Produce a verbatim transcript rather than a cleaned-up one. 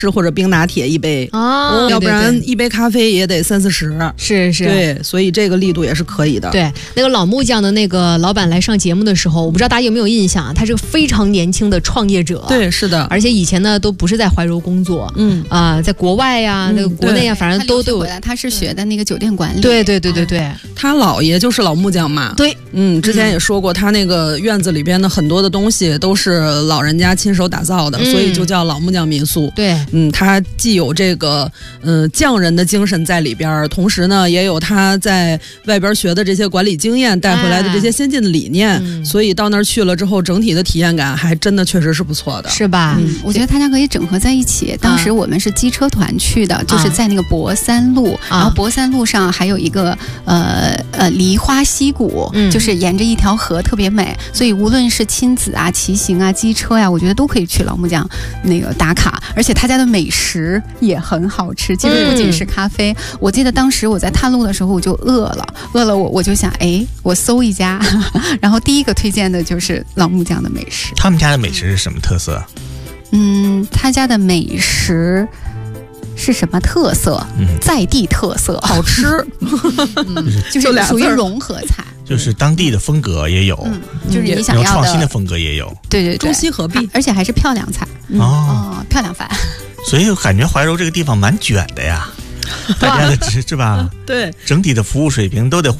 是或者冰拿铁一杯啊， 要不然一杯咖啡也得三四十。 是是， 对，所以这个力度也是可以的。 对，那个老木匠的那个老板来上节目的时候，我不知道大家有没有印象啊？他是个非常年轻的创业者。 对，是的， 而且以前呢都不是在怀柔工作，嗯啊、呃，在国外呀、嗯、那个国内呀，反正都都有。 他是学的那个酒店管理。 对对对对对，啊、 他姥爷就是老木匠嘛。 对， 嗯，之前也说过，他那个院子里边的很多的东西都是老人家亲手打造的，嗯、所以就叫老木匠民宿。 对， 嗯，他既有这个嗯、呃、匠人的精神在里边，同时呢也有他在外边学的这些管理经验带回来的这些先进的理念，哎、所以到那儿去了之后，整体的体验感还真的确实是不错的， 是吧？ 嗯，我觉得大家可以整合在一起。当时我们是机车团去的，啊、就是在那个博三路，啊、然后博三路上还有一个呃呃梨花溪谷，嗯、就是沿着一条河，特别美。所以无论是亲子啊、骑行啊、机车呀、啊，我觉得都可以去老木匠那个打卡。而且他家的美食也很好吃，其实不仅是咖啡。嗯、我记得当时我在探路的时候，我就饿了，饿了我我就想，哎，我搜一家，然后第一个推荐的就是老木匠的美食。 他们家的美食是什么特色？ 嗯，他家的美食是什么特色？嗯、在地特色， 好吃， 嗯、就是属于融合菜。 就是当地的风格也有， 嗯、就是你想要的创新的风格也有， 对对对， 中西合璧， 而且还是漂亮菜、 嗯、 哦，哦，漂亮饭。 所以感觉怀柔这个地方蛮卷的呀，大家的是吧？ 对， 整体的服务水平都得